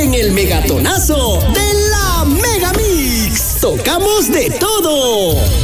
en el Megatonazo de la Mega Mix. Tocamos de todo.